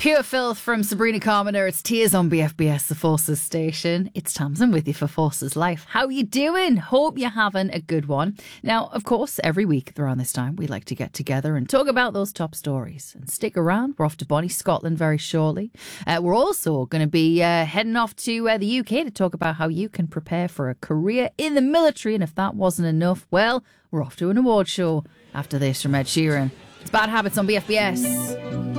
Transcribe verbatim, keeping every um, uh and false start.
Pure filth from Sabrina Carminer. It's Tears on B F B S, the Forces station. It's Tamsin with you for Forces Life. How you doing? Hope you're having a good one. Now, of course, every week around this time, we like to get together and talk about those top stories. And stick around. We're off to Bonnie, Scotland very shortly. Uh, we're also going to be uh, heading off to uh, the U K to talk about how you can prepare for a career in the military. And if that wasn't enough, well, we're off to an award show after this from Ed Sheeran. It's Bad Habits on B F B S.